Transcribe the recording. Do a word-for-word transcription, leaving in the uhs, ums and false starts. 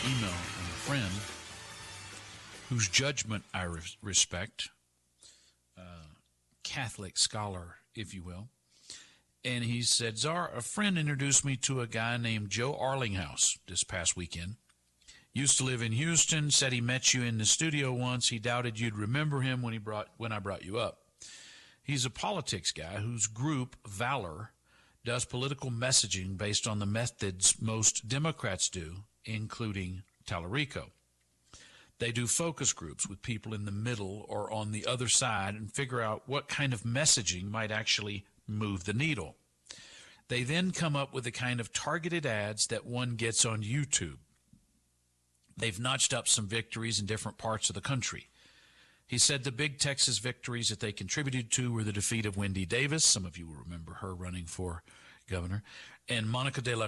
email from a friend whose judgment I res- respect, uh, Catholic scholar, if you will. And he said, Czar, a friend introduced me to a guy named Joe Arlinghouse this past weekend. Used to live in Houston, said he met you in the studio once. He doubted you'd remember him when he brought when I brought you up. He's a politics guy whose group, Valor, does political messaging based on the methods most Democrats do, including Tallarico. They do focus groups with people in the middle or on the other side and figure out what kind of messaging might actually move the needle. They then come up with the kind of targeted ads that one gets on YouTube. They've notched up some victories in different parts of the country. He said the big Texas victories that they contributed to were the defeat of Wendy Davis. Some of you will remember her running for governor. And Monica de la